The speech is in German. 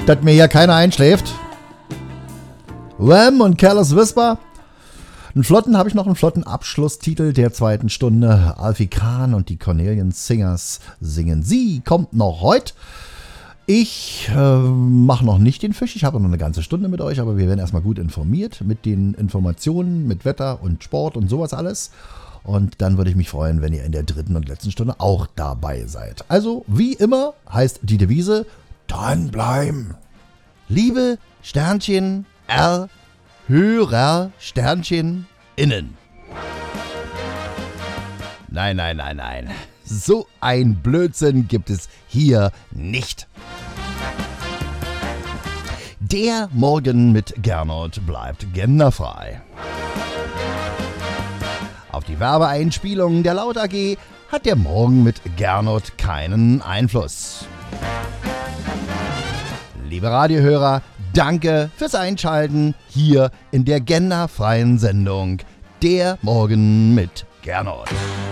dass mir hier keiner einschläft. Wham und Careless Whisper. Habe ich noch einen flotten Abschlusstitel der zweiten Stunde. Alfie Kahn und die Cornelian Singers singen Sie kommt noch heute. Ich mache noch nicht den Fisch, ich habe noch eine ganze Stunde mit euch, aber wir werden erstmal gut informiert mit den Informationen, mit Wetter und Sport und sowas alles. Und dann würde ich mich freuen, wenn ihr in der dritten und letzten Stunde auch dabei seid. Also, wie immer heißt die Devise, dranbleiben. Liebe Sternchen R, Hörer Sternchen innen. Nein. So ein Blödsinn gibt es hier nicht. Der Morgen mit Gernot bleibt genderfrei. Auf die Werbeeinspielungen der Laut AG hat der Morgen mit Gernot keinen Einfluss. Liebe Radiohörer, danke fürs Einschalten hier in der genderfreien Sendung Der Morgen mit Gernot.